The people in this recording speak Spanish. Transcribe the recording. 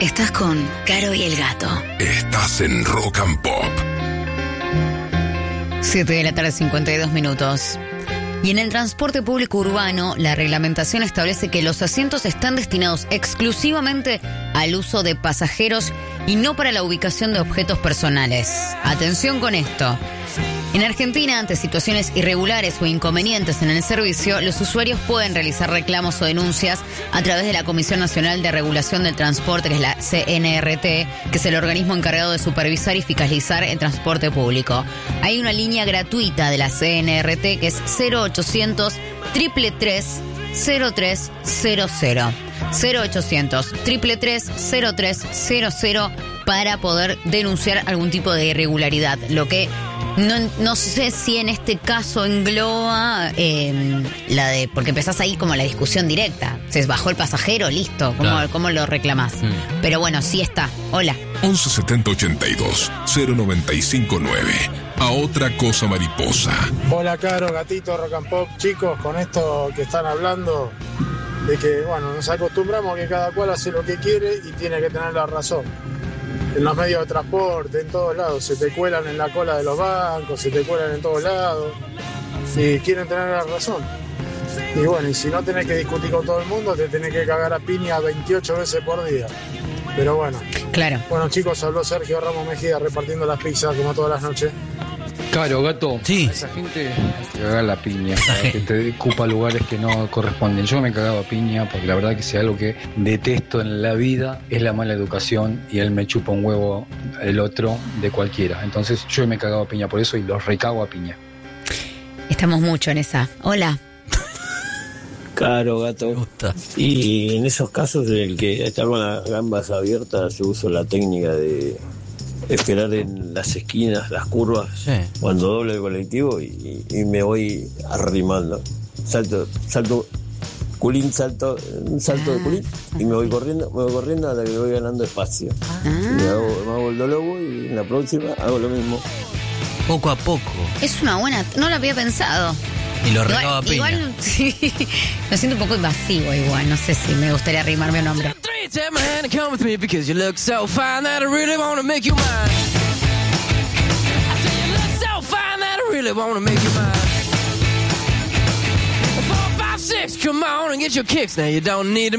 Estás con Caro y el Gato. Estás en Rock and Pop. 7:52 p.m. Y en el transporte público urbano, la reglamentación establece que los asientos están destinados exclusivamente al uso de pasajeros y no para la ubicación de objetos personales. Atención con esto. En Argentina, ante situaciones irregulares o inconvenientes en el servicio, los usuarios pueden realizar reclamos o denuncias a través de la Comisión Nacional de Regulación del Transporte, que es la CNRT, que es el organismo encargado de supervisar y fiscalizar el transporte público. Hay una línea gratuita de la CNRT que es 0800 333 0300. 0800 333 0300 para poder denunciar algún tipo de irregularidad. Lo que no sé si en este caso engloba la de... Porque empezás ahí como la discusión directa. Se bajó el pasajero, listo. ¿Cómo lo reclamás? Pero bueno, sí está. Hola. 11 70 82 0959. A otra cosa mariposa. Hola, Caro, Gatito, Rock and Pop. Chicos, con esto que están hablando de que, bueno, nos acostumbramos que cada cual hace lo que quiere y tiene que tener la razón. En los medios de transporte, en todos lados, se te cuelan en la cola de los bancos, se te cuelan en todos lados y quieren tener la razón. Y bueno, y si no tenés que discutir con todo el mundo, te tenés que cagar a piña 28 veces por día. Pero bueno. Claro. Bueno, chicos, habló Sergio Ramos Mejía repartiendo las pizzas como todas las noches. Claro, Gato, sí. A esa gente hay que cagar la piña, que te ocupa lugares que no corresponden. Yo me he cagado a piña porque la verdad que si hay algo que detesto en la vida es la mala educación y él me chupa un huevo el otro de cualquiera. Entonces yo me he cagado a piña por eso y los recago a piña. Estamos mucho en esa. Hola. Caro, Gato. Y en esos casos en el que está con las gambas abiertas, yo uso la técnica de esperar en las esquinas, las curvas, sí, cuando doble el colectivo y me voy arrimando. Salto, culín, salto de culín y me voy corriendo hasta que voy ganando espacio. Me hago el lobo y en la próxima hago lo mismo. Poco a poco. Es una buena... No lo había pensado. Y lo regaba a piña. Igual, sí, me siento un poco invasivo igual. No sé si me gustaría arrimarme a un hombre. Take my hand and come with me because you look so fine that I really want to make you mine. I say you look so fine that I really want to make you mine. 4, 5, 6, come on and get your kicks now. You don't need to